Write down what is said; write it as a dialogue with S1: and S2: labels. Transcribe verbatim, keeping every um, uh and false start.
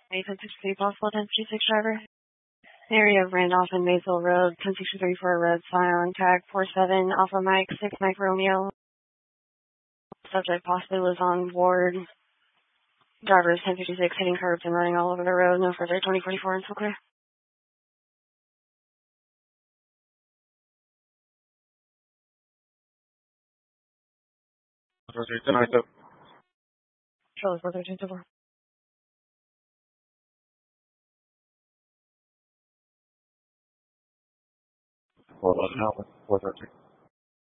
S1: eight sixty-three possible ten fifty-six driver. Area of Randolph and Maysville Road, ten sixty-three for a road sign on tag four seven Alpha Mike six Mike Romeo. Subject possibly was on board. Driver is ten fifty-six hitting curbs and running all over the road. No further twenty forty-four and so clear. Charlie four thirteen four.
S2: four eleven Alpha, four thirteen.